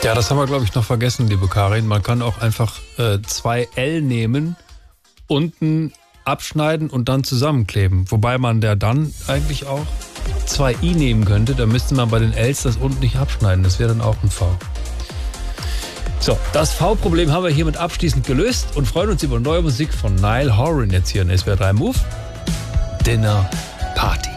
Ja, das haben wir, glaube ich, noch vergessen, liebe Karin. Man kann auch einfach 2 L nehmen, unten abschneiden und dann zusammenkleben. Wobei man dann eigentlich auch 2 I nehmen könnte. Da müsste man bei den Ls das unten nicht abschneiden. Das wäre dann auch ein V. So, das V-Problem haben wir hiermit abschließend gelöst und freuen uns über neue Musik von Niall Horan jetzt hier in SWR 3 Move. Dinner Party.